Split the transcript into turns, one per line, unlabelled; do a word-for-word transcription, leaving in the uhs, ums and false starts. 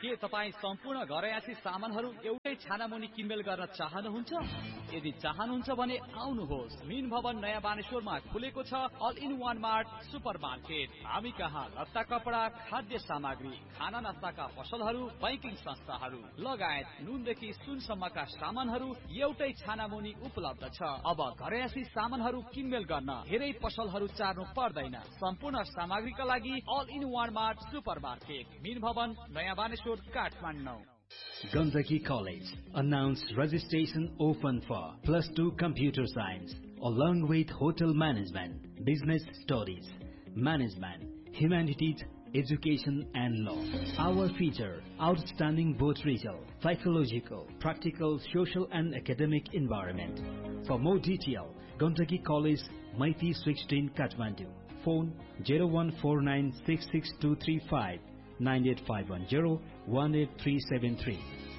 के तपाई सम्पूर्ण घरयासी सामानहरू एउटै छानामुनि किनमेल गर्न चाहनुहुन्छ? यदि चाहनुहुन्छ भने आउनुहोस्। मीन भवन नयाँ बानेश्वरमा खुलेको छ all in one mart super market. हामी कहाँ लत्ता कपडा, खाद्य सामग्री, खाना नास्ताका पसलहरू, बैंकिङ संस्थाहरू लगायत नुनदेखि सुनसम्मका सामानहरू एउटै छानामुनि उपलब्ध छ। अब घरयासी सामानहरू किनमेल गर्न धेरै पसलहरू चार्नु पर्दैन। सम्पूर्ण सामग्रीका लागि all in one mart super market, मीन भवन नयाँ Baneshwar, Kathmandu.
Gandaki College announced registration open for plus two computer science along with hotel management, business studies, management, humanities, education and law. Our feature, outstanding both result, psychological, practical, social and academic environment. For more detail, Gandaki College, Maiti sixteen, Kathmandu. Phone zero one four nine six six two three five, nine eight five one zero one eight three seven three.